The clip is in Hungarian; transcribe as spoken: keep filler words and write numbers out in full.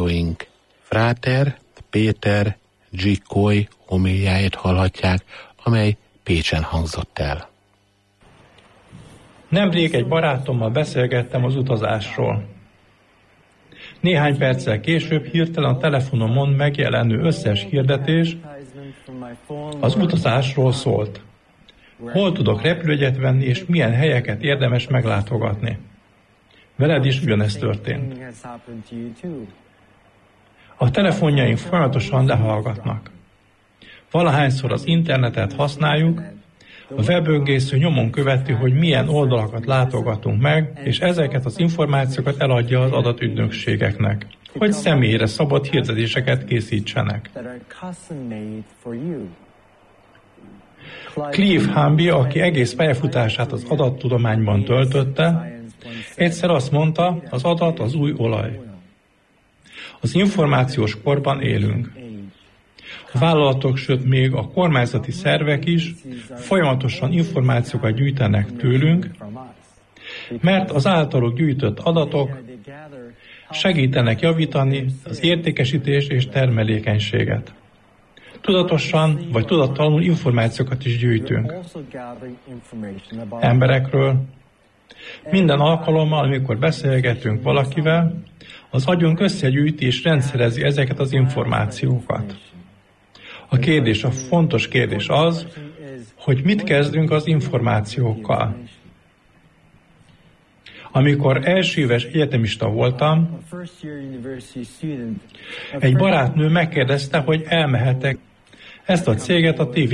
hallgatóink. Fráter Péter Gikoly homiljáját hallhatják, amely Pécsen hangzott el. Nemrég egy barátommal beszélgettem az utazásról. Néhány perccel később hirtelen a telefonomon megjelenő összes hirdetés az utazásról szólt. Hol tudok repülőjegyet venni, és milyen helyeket érdemes meglátogatni. Veled is ugyanezt történt. A telefonjaink folyamatosan lehallgatnak. Valahányszor az internetet használjuk, a weböngésző nyomon követi, hogy milyen oldalakat látogatunk meg, és ezeket az információkat eladja az adatügynökségeknek, hogy személyre szabott hirdetéseket készítsenek. Clive Hamby, aki egész pályafutását az adattudományban töltötte, egyszer azt mondta, az adat az új olaj. Az információs korban élünk. A vállalatok, sőt még a kormányzati szervek is folyamatosan információkat gyűjtenek tőlünk, mert az általuk gyűjtött adatok segítenek javítani az értékesítés és termelékenységet. Tudatosan vagy tudattalanul információkat is gyűjtünk. Emberekről. Minden alkalommal, amikor beszélgetünk valakivel, az agyunk összegyűjti és rendszerezi ezeket az információkat. A kérdés, a fontos kérdés az, hogy mit kezdünk az információkkal. Amikor első éves egyetemista voltam, egy barátnő megkérdezte, hogy elmehetek ezt a céget a té vé